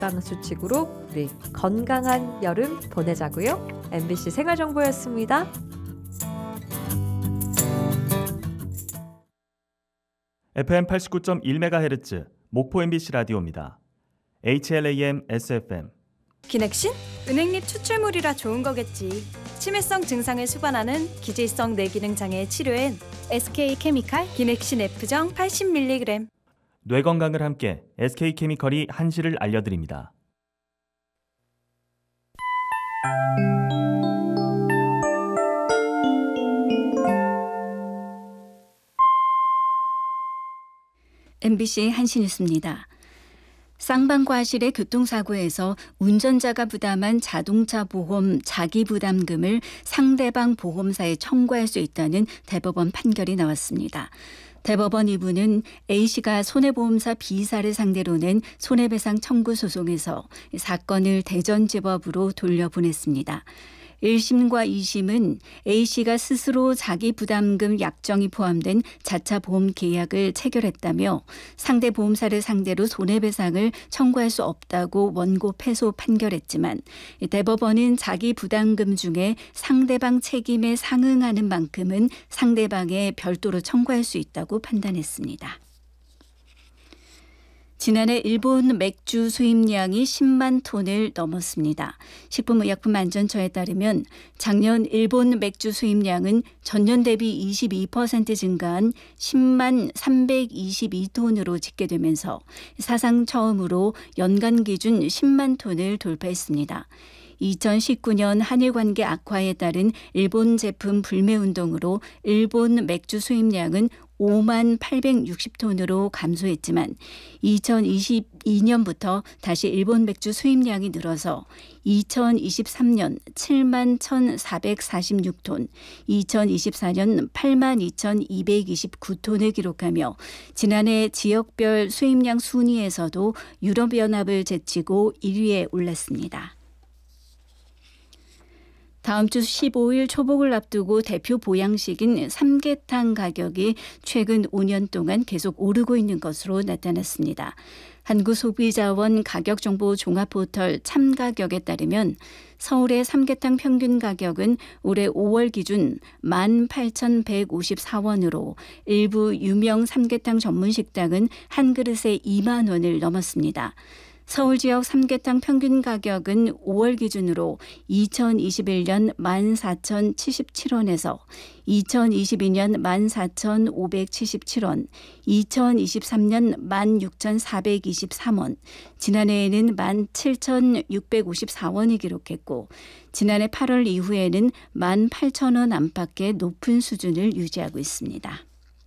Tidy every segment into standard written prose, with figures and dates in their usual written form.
수칙으로 우리 건강한 여름 보내자고요. MBC 생활정보였습니다. FM 89.1MHz 목포 MBC 라디오입니다. HLAM SFM. 기넥신? 은행잎 추출물이라 좋은 거겠지. 치매성 증상을 수반하는 기질성 뇌기능 장애 치료엔 SK케미칼 기넥신 F정 80mg. 뇌 건강을 함께 SK케미컬이 한시를 알려드립니다. MBC 한시 뉴스입니다. 쌍방과실의 교통사고에서 운전자가 부담한 자동차 보험 자기부담금을 상대방 보험사에 청구할 수 있다는 대법원 판결이 나왔습니다. 대법원 2부는 A씨가 손해보험사 B사를 상대로 낸 손해배상 청구 소송에서 사건을 대전지법으로 돌려보냈습니다. 1심과 2심은 A씨가 스스로 자기 부담금 약정이 포함된 자차 보험 계약을 체결했다며 상대 보험사를 상대로 손해배상을 청구할 수 없다고 원고 패소 판결했지만 대법원은 자기 부담금 중에 상대방 책임에 상응하는 만큼은 상대방에 별도로 청구할 수 있다고 판단했습니다. 지난해 일본 맥주 수입량이 10만 톤을 넘었습니다. 식품의약품안전처에 따르면 작년 일본 맥주 수입량은 전년 대비 22% 증가한 10만 322톤으로 집계되면서 사상 처음으로 연간 기준 10만 톤을 돌파했습니다. 2019년 한일 관계 악화에 따른 일본 제품 불매 운동으로 일본 맥주 수입량은 5만 860톤으로 감소했지만 2022년부터 다시 일본 맥주 수입량이 늘어서 2023년 7만 1,446톤, 2024년 8만 2,229톤을 기록하며 지난해 지역별 수입량 순위에서도 유럽연합을 제치고 1위에 올랐습니다. 다음 주 15일 초복을 앞두고 대표 보양식인 삼계탕 가격이 최근 5년 동안 계속 오르고 있는 것으로 나타났습니다. 한국소비자원 가격정보 종합포털 참가격에 따르면 서울의 삼계탕 평균 가격은 올해 5월 기준 18,154원으로 일부 유명 삼계탕 전문 식당은 한 그릇에 2만 원을 넘었습니다. 서울 지역 삼계탕 평균 가격은 5월 기준으로 2021년 14,077원에서 2022년 14,577원, 2023년 16,423원, 지난해에는 17,654원이 기록했고 지난해 8월 이후에는 18,000원 안팎의 높은 수준을 유지하고 있습니다.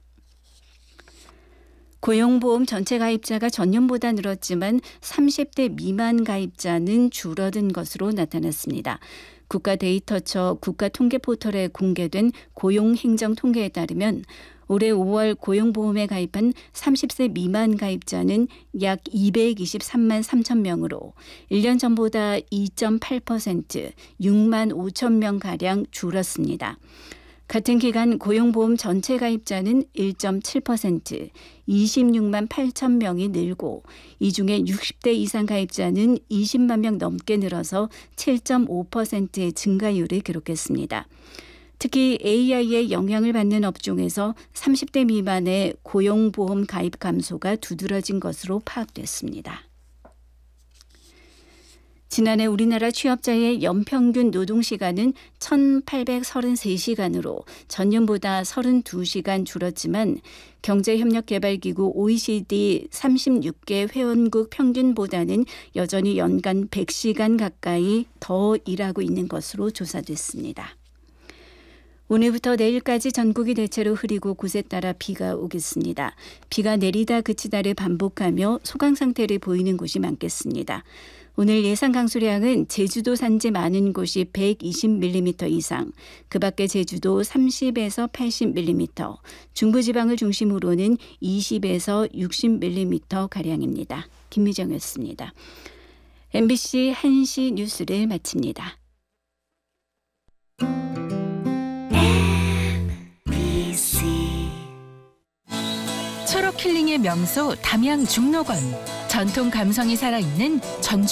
고용보험 전체 가입자가 전년보다 늘었지만 30대 미만 가입자는 줄어든 것으로 나타났습니다. 국가데이터처 국가통계포털에 공개된 고용행정통계에 따르면 올해 5월 고용보험에 가입한 30세 미만 가입자는 약 223만 3천 명으로 1년 전보다 2.8%, 6만 5천 명가량 줄었습니다. 같은 기간 고용보험 전체 가입자는 1.7%, 26만 8천 명이 늘고 이 중에 60대 이상 가입자는 20만 명 넘게 늘어서 7.5%의 증가율을 기록했습니다. 특히 AI의 영향을 받는 업종에서 30대 미만의 고용보험 가입 감소가 두드러진 것으로 파악됐습니다. 지난해 우리나라 취업자의 연평균 노동시간은 1,833시간으로 전년보다 32시간 줄었지만 경제협력개발기구 OECD 36개 회원국 평균보다는 여전히 연간 100시간 가까이 더 일하고 있는 것으로 조사됐습니다. 오늘부터 내일까지 전국이 대체로 흐리고 곳에 따라 비가 오겠습니다. 비가 내리다 그치다를 반복하며 소강 상태를 보이는 곳이 많겠습니다. 오늘 예상 강수량은 제주도 산지 많은 곳이 120mm 이상, 그 밖에 제주도 30에서 80mm, 중부지방을 중심으로는 20에서 60mm가량입니다. 김미정이었습니다. MBC 한시 뉴스를 마칩니다. 초록 힐링의 명소 담양 중록원. 전통 감성이 살아있는 전주